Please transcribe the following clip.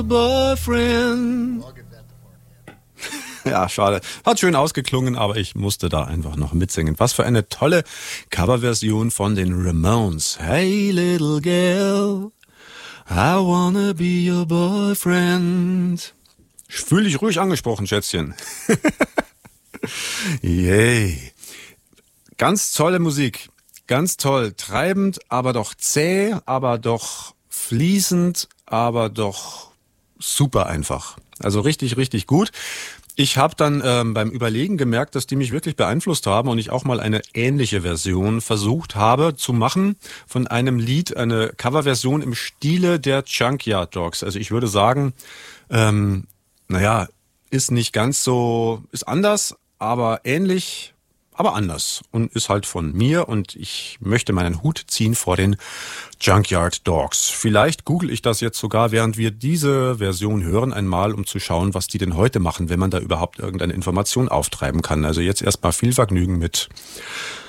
Boyfriend. Ja, schade. Hat schön ausgeklungen, aber ich musste da einfach noch mitsingen. Was für eine tolle Coverversion von den Ramones. Hey little girl, I wanna be your boyfriend. Fühl dich ruhig angesprochen, Schätzchen. Yay. Ganz tolle Musik. Ganz toll. Treibend, aber doch zäh, aber doch fließend, aber doch super einfach. Also richtig, richtig gut. Ich habe dann beim Überlegen gemerkt, dass die mich wirklich beeinflusst haben und ich auch mal eine ähnliche Version versucht habe zu machen von einem Lied, eine Coverversion im Stile der Junkyard Dogs. Also ich würde sagen, ist nicht ganz so, ist anders, aber ähnlich, aber anders und ist halt von mir und ich möchte meinen Hut ziehen vor den Junkyard Dogs. Vielleicht google ich das jetzt sogar, während wir diese Version hören, einmal, um zu schauen, was die denn heute machen, wenn man da überhaupt irgendeine Information auftreiben kann. Also jetzt erstmal viel Vergnügen mit